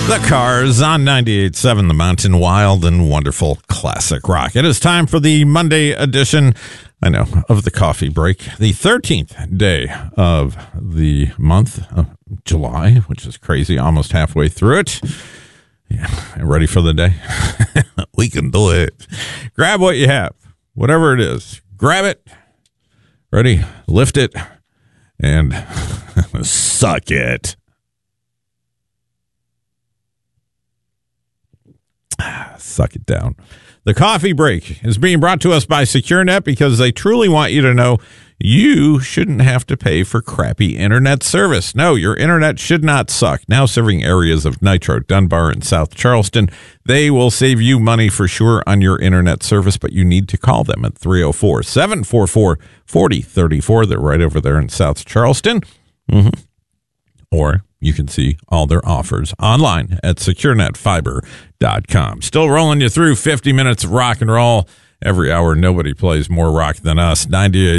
The Cars on 98.7 The Mountain, wild and wonderful classic rock. It is time for the Monday edition, of the coffee break. The 13th day of the month of July, which is crazy, almost halfway through it. Yeah, ready for the day? We can do it. Grab what you have, whatever it is. Grab it. Ready? Lift it. And suck it. Suck it down. The coffee break is being brought to us by SecureNet because they truly want you to know you shouldn't have to pay for crappy internet service. No, your internet should not suck. Now serving areas of Nitro, Dunbar, and South Charleston, they will save you money for sure on your internet service, but you need to call them at 304-744-4034. They're right over there in South Charleston. Or you can see all their offers online at securenetfiber.com. Still rolling you through 50 minutes of rock and roll every hour. Nobody plays more rock than us. 98